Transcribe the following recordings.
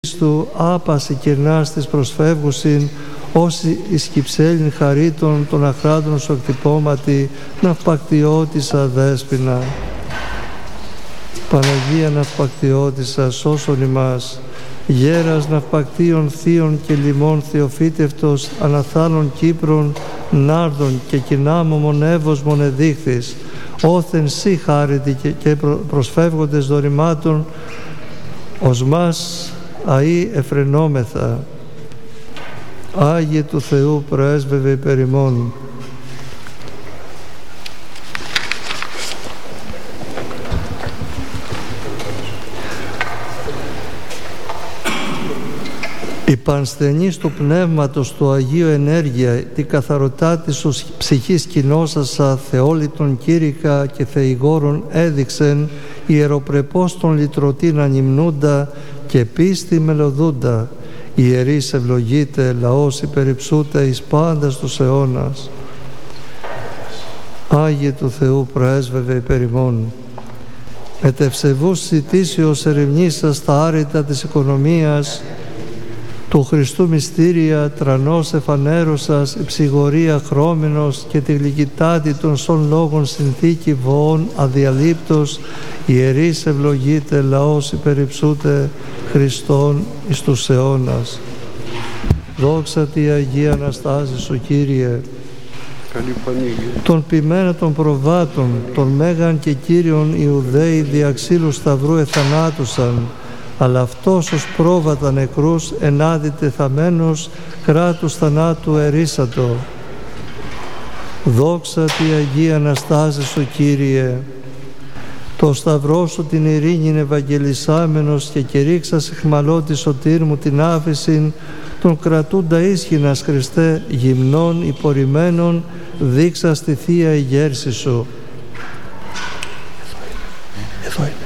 του άπαση κυρνάς της προσφεύγουσιν, όσοι εις κυψέλην χαρίτων των αχράντων σου εκτυπώματι, ναυπακτιώτησα δέσποινα. Παναγία ναυπακτιώτησα, σώσον ημάς, γέρας ναυπακτίων θείων και λιμών θεοφύτευτος, αναθάνων Κύπρων, νάρδων και κοινάμωμον εύωσμον εδείχθης, όθεν σύ χάριτη και προσφεύγοντες δωρημάτων, ως μας αΐ εφρενόμεθα. Άγιε του Θεού προέσβευε υπέρ ημών. Η πανσθενής του Πνεύματος του Αγίου ενέργεια, τη καθαροτά της ψυχής κοινώσασα, θεόλιτον κήρυκα και θεηγόρων έδειξεν, ιεροπρεπώς των λυτρωτήν ανυμνούντα και πίστη μελωδούντα. Ιερείς ευλογείτε, λαός υπερυψούτε εις πάντας τους αιώνας. Άγιε του Θεού προέσβευε υπέρ ημών. Μετευσεβούς ζητήσεως ερευνήσας τα άρρητα της οικονομίας, του Χριστού μυστήρια τρανός εφανέρωσας, η ψυγορία χρώμενος και τη γλυκητάτη των σων λόγων συνθήκη βοών αδιαλείπτος, ιερείς ευλογείτε, λαός υπερυψούτε Χριστόν εις τους αιώνας. Δόξα τη Αγία Αναστάση σου, Κύριε. Των ποιμένα των προβάτων, των μέγαν και Κύριων Ιουδαίοι διαξύλου σταυρού εθανάτουσαν, αλλά αυτός ως πρόβατα νεκρούς ενάδει τεθαμένος, κράτους θανάτου ερίσατο. Δόξα τη Αγία Αναστάση σου, Κύριε. Το σταυρό σου την ειρήνην ευαγγελισάμενος και κηρύξας εχμαλώτη σωτήρ μου την άφησιν, τον κρατούντα ίσχυνας Χριστέ γυμνών υπορημένων, δείξα στη Θεία η γέρση σου. Εδώ είναι.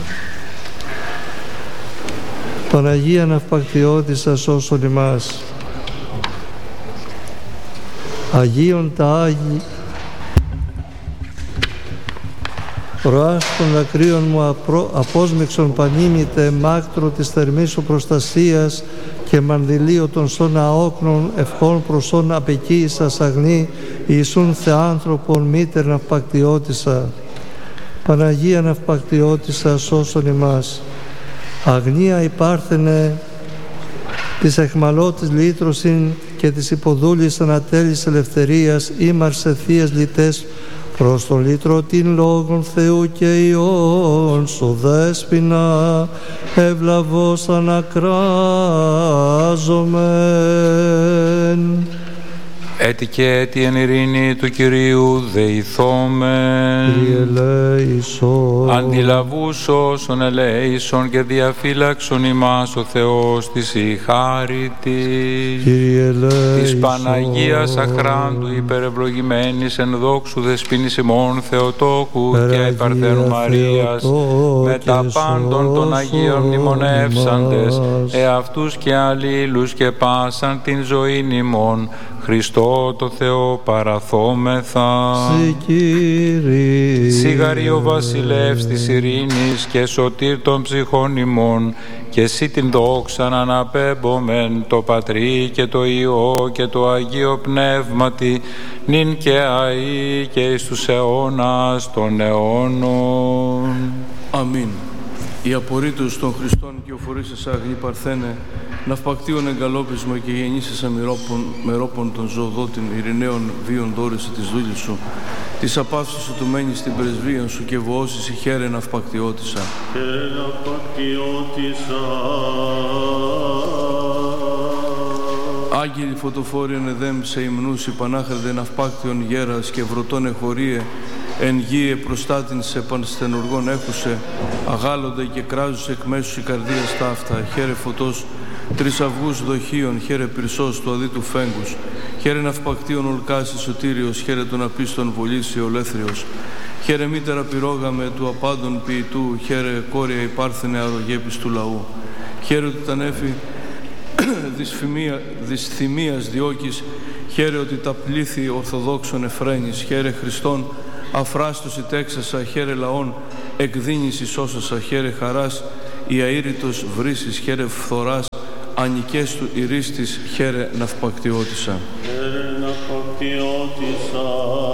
Παναγία ναυπακτιώτησα, σώσον ημάς. Αγίων τα Άγιοι, ροάς των δακρύων μου απόσμιξον πανήμητε, μάκτρο της θερμής σου προστασίας και μανδυλίο των σών αόκνων ευχών προσών απεκοίησας αγνή, Ιησούν Θεάνθρωπον μήτερ ναυπακτιώτησα. Παναγία ναυπακτιώτησα, σώσον ημάς. Αγνία υπάρθενε της εχμαλώτης λύτρωσιν και της υποδούλης ανατέλης ελευθερίας, ήμαρσε θείες λυτές προς τον λυτρωτήν λόγων Θεού και Υιόν σου δέσποινα, ευλαβώς ανακράζομεν. Έτη και έτη εν ειρήνη του Κυρίου δεηθόμεν. Κύριε ελέησον. Αντιλαβούς όσων ελέησον και διαφύλαξον ημάς ο Θεός της η χάρητη. Κύριε ελέησον. Της Παναγίας αχράντου υπερευλογημένης εν δόξου δεσποίνης ημών Θεοτόκου και Παρθένου Μαρίας, με τα πάντων των Αγίων μνημονεύσαντες, εαυτούς και αλλήλους και πάσαν την ζωήν ημών, Χριστό το Θεό παραθόμεθα. Σιγαρή ο βασιλεύς της ειρήνης και σωτήρ των ψυχών ημών, και εσύ την δόξαν αναπέμπομεν το Πατρί και το Υιό και το Αγίο Πνεύματι, νυν και αεί και εις τους αιώνας των αιώνων. Αμήν. Η απορρίτως των Χριστών και οφορήσες αγνή Παρθένε, ναυπακτίων εγκαλόπισμα και γεννήσεσα μερόπων των ζωοδότην ειρηναίων βίων δόρισε της δούλης σου, της απαύσης σου του μένει στην πρεσβεία σου και βοώσεις η χαίρε ναυπακτιώτησα. Χαίρε ναυπακτιώτησα. Άγγελοι φωτοφόροι εδέμ σε υμνούς υπανάχρεδε ναυπάκτιον γέρας και βρωτών εχωρίε, εν γη προστάτην σε πανστενουργών έχουσε, αγάλλονται και κράζουσε εκ μέσους η καρδία στάφτα. Χαίρε φωτός τρισαυγούς δοχείων, χαίρε πυρσός του αδίτου φέγγους, χαίρε ναυπακτίων ολκάσι σωτήριος, χαίρε τον απίστων βολήσι ολέθριος, χαίρε μήτερα πυρόγαμε του απάντων ποιητού, χαίρε κόρια υπάρθενε αρρωγέπης του λαού, χαίρε ότι τα νέφη δυσθυμίας διώκης, χαίρε ότι τα πλήθη ορθοδόξων εφραίνεις, χαίρε Χριστόν αφράστος η τέξασα, χαίρε λαών εκδίνηση σώσασα, χαίρε χαράς η αήρητος βρύσης χαίρε φθοράς, ανικές του ηρίστης χαίρε ναυπακτιώτησα. Χαίρε ναυπακτιώτησα.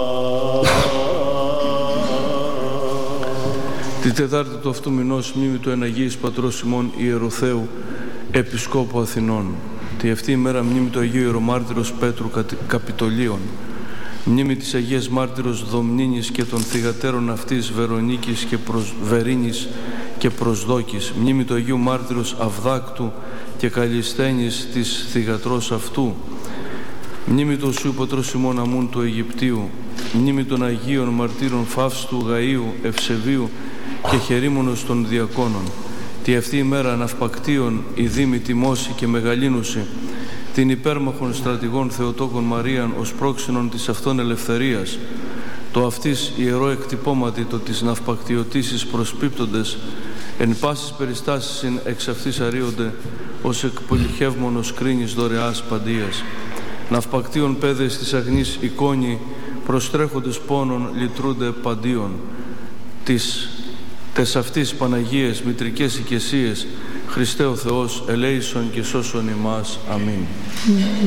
Τη Τετάρτη του αυτού μηνός μνήμη του εν Αγίης Πατρός ημών Ιεροθέου, Επισκόπου Αθηνών. Τη αυτή ημέρα μνήμη του Αγίου Ιερομάρτυρος Πέτρου Καπιτολίων. Μνήμη της Αγίας Μάρτυρος Δομνίνης και των θυγατέρων αυτής Βερονίκης και Βερίνης και Προσδόκης. Μνήμη του Αγίου Μάρτυρος Αυδάκτου και Καλλισθένης της θυγατρός αυτού. Μνήμη του Οσίου Πατρός ημών Αμούν του Αιγυπτίου. Μνήμη των Αγίων Μαρτύρων Φαύστου, Γαΐου, Ευσεβίου και Χερίμονος των Διακόνων. Τη αυτή ημέρα ναυπακτίων η Δήμη Τιμώση και Μεγαλίνουση, την υπέρμαχων στρατηγών Θεοτόκων Μαρίαν ως πρόξενον της αυτών ελευθερίας, το αυτής ιερό εκτυπώματι το της ναυπακτιωτήσεις προσπίπτοντες, εν πάσης περιστάσεις εξ αυτής αρείονται, ως εκπολιχεύμονος κρίνης δωρεάς παντίας. Ναυπακτίων πέδες της αγνής εικόνη, προστρέχοντες πόνων λυτρούνται παντίων. Τες αυτής Παναγίες μητρικές οικεσίες, Χριστέ ο Θεός, ελέησον και σώσον ημάς. Αμήν.